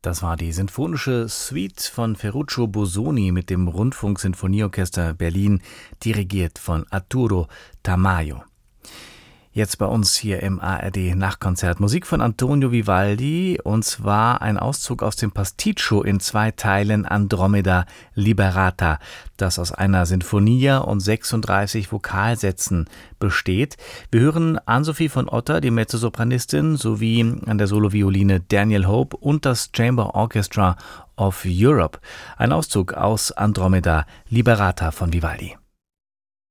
Das war die sinfonische Suite von Ferruccio Busoni mit dem Rundfunksinfonieorchester Berlin, dirigiert von Arturo Tamayo. Jetzt bei uns hier im ARD Nachtkonzert Musik von Antonio Vivaldi, und zwar ein Auszug aus dem Pasticcio in 2 Teilen Andromeda Liberata, das aus einer Sinfonia und 36 Vokalsätzen besteht. Wir hören Ann-Sophie von Otter, die Mezzosopranistin, sowie an der Solovioline Daniel Hope und das Chamber Orchestra of Europe. Ein Auszug aus Andromeda Liberata von Vivaldi.